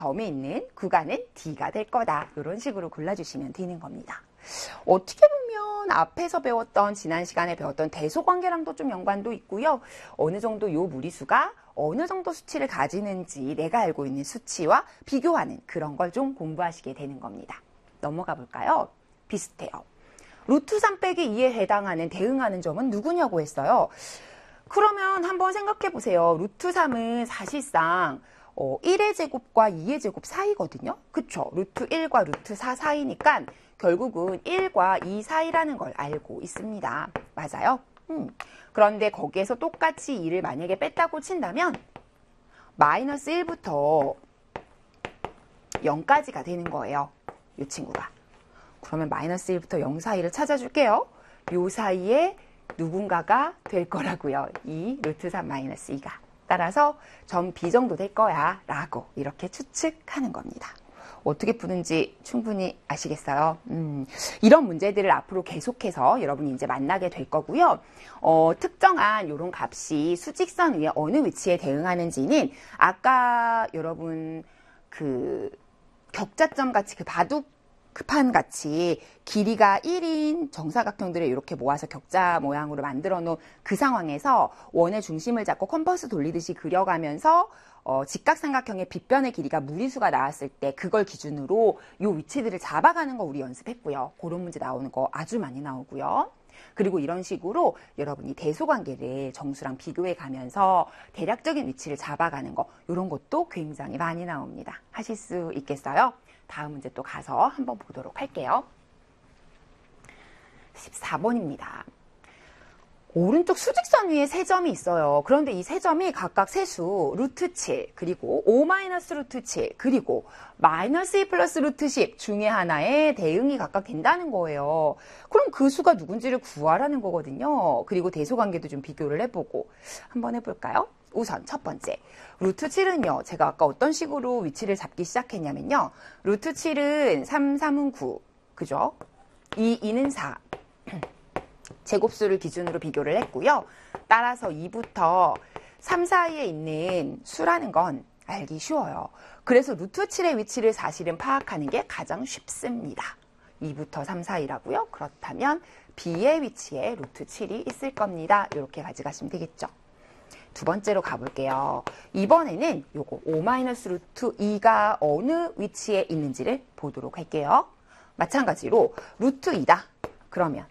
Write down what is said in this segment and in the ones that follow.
점이 있는 구간은 D가 될 거다. 이런 식으로 골라주시면 되는 겁니다. 어떻게 보면 앞에서 배웠던 지난 시간에 배웠던 대소관계랑도 좀 연관도 있고요. 어느 정도 이 무리수가 어느 정도 수치를 가지는지 내가 알고 있는 수치와 비교하는 그런 걸 좀 공부하시게 되는 겁니다. 넘어가 볼까요? 비슷해요. 루트 3 빼기 2에 해당하는 대응하는 점은 누구냐고 했어요. 그러면 한번 생각해 보세요. 루트 3은 사실상 1의 제곱과 2의 제곱 사이거든요. 그쵸? 루트 1과 루트 4 사이니까 결국은 1과 2 사이라는 걸 알고 있습니다. 맞아요? 그런데 거기에서 똑같이 2를 만약에 뺐다고 친다면 마이너스 1부터 0까지가 되는 거예요. 이 친구가. 그러면 마이너스 1부터 0 사이를 찾아줄게요. 요 사이에 누군가가 될 거라고요. 이 루트 3 마이너스 2가. 따라서 점 B 정도 될 거야 라고 이렇게 추측하는 겁니다. 어떻게 푸는지 충분히 아시겠어요? 이런 문제들을 앞으로 계속해서 여러분이 이제 만나게 될 거고요. 특정한 이런 값이 수직선 위에 어느 위치에 대응하는지는 아까 여러분 그 격자점 같이 그 바둑판 같이 길이가 1인 정사각형들을 이렇게 모아서 격자 모양으로 만들어 놓은 그 상황에서 원의 중심을 잡고 컴퍼스 돌리듯이 그려가면서 직각삼각형의 빗변의 길이가 무리수가 나왔을 때 그걸 기준으로 이 위치들을 잡아가는 거 우리 연습했고요. 그런 문제 나오는 거 아주 많이 나오고요. 그리고 이런 식으로 여러분이 대소관계를 정수랑 비교해 가면서 대략적인 위치를 잡아가는 거 이런 것도 굉장히 많이 나옵니다. 하실 수 있겠어요? 다음 문제 또 가서 한번 보도록 할게요. 14번입니다. 오른쪽 수직선 위에 세 점이 있어요. 그런데 이 세 점이 각각 세수 루트 7, 그리고 5 마이너스 루트 7, 그리고 마이너스 2 플러스 루트 10 중에 하나에 대응이 각각 된다는 거예요. 그럼 그 수가 누군지를 구하라는 거거든요. 그리고 대소관계도 좀 비교를 해보고 한번 해볼까요? 우선 첫 번째, 루트 7은요. 제가 아까 어떤 식으로 위치를 잡기 시작했냐면요. 루트 7은 3, 3은 9, 그죠? 2, 2는 4. 제곱수를 기준으로 비교를 했고요. 따라서 2부터 3 사이에 있는 수라는 건 알기 쉬워요. 그래서 루트 7의 위치를 사실은 파악하는 게 가장 쉽습니다. 2부터 3 사이라고요. 그렇다면 B의 위치에 루트 7이 있을 겁니다. 이렇게 가져가시면 되겠죠. 두 번째로 가볼게요. 이번에는 요거 5 마이너스 루트 2가 어느 위치에 있는지를 보도록 할게요. 마찬가지로 루트 2다. 그러면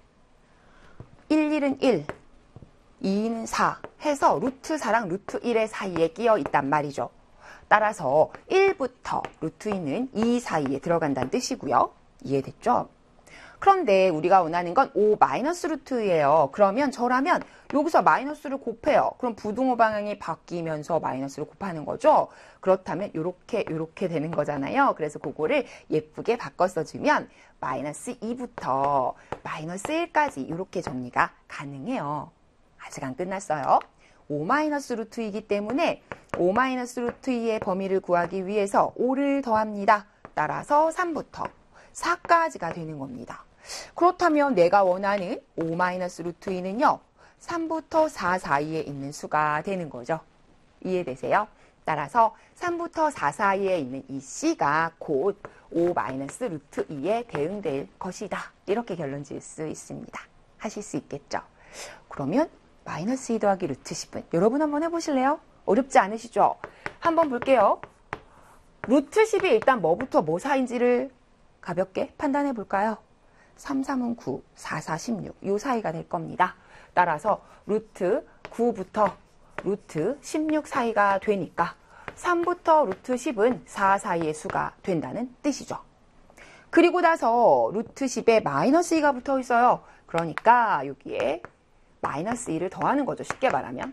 1, 1은 1, 2는 4 해서 루트 4랑 루트 1의 사이에 끼어 있단 말이죠. 따라서 1부터 루트 2는 2 사이에 들어간다는 뜻이고요. 이해됐죠? 그런데 우리가 원하는 건 5 마이너스 루트예요. 그러면 저라면 여기서 마이너스를 곱해요. 그럼 부등호 방향이 바뀌면서 마이너스를 곱하는 거죠. 그렇다면 이렇게 되는 거잖아요. 그래서 그거를 예쁘게 바꿔 써주면 마이너스 2부터 마이너스 1까지 이렇게 정리가 가능해요. 아직 안 끝났어요. 5 마이너스 루트이기 때문에 5 마이너스 루트 2의 범위를 구하기 위해서 5를 더합니다. 따라서 3부터 4까지가 되는 겁니다. 그렇다면 내가 원하는 5 마이너스 루트 2는요. 3부터 4 사이에 있는 수가 되는 거죠. 이해되세요? 따라서 3부터 4 사이에 있는 이 C가 곧 5 마이너스 루트 2에 대응될 것이다. 이렇게 결론 지을 수 있습니다. 하실 수 있겠죠? 그러면 마이너스 2 더하기 루트 10은 여러분 한번 해보실래요? 어렵지 않으시죠? 한번 볼게요. 루트 10이 일단 뭐부터 뭐 사이인지를 가볍게 판단해 볼까요? 3, 3은 9, 4, 4, 16 이 사이가 될 겁니다. 따라서 루트 9부터 루트 16 사이가 되니까 3부터 루트 10은 4 사이의 수가 된다는 뜻이죠. 그리고 나서 루트 10에 마이너스 2가 붙어 있어요. 그러니까 여기에 마이너스 2를 더하는 거죠. 쉽게 말하면.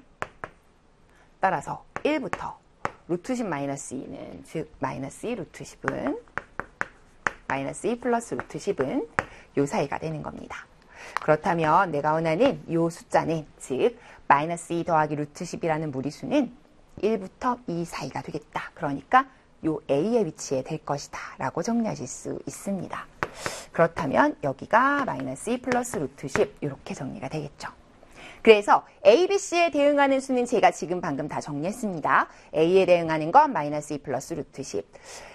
따라서 1부터 루트 10 마이너스 2는 즉 마이너스 2 루트 10은 마이너스 2 플러스 루트 10은 요 사이가 되는 겁니다. 그렇다면 내가 원하는 요 숫자는 즉 마이너스 2 더하기 루트 10이라는 무리수는 1부터 2 사이가 되겠다. 그러니까 요 A의 위치에 될 것이다 라고 정리하실 수 있습니다. 그렇다면 여기가 마이너스 2 플러스 루트 10 이렇게 정리가 되겠죠. 그래서 A, B, C에 대응하는 수는 제가 지금 방금 다 정리했습니다. A에 대응하는 건 마이너스 2 플러스 루트 10.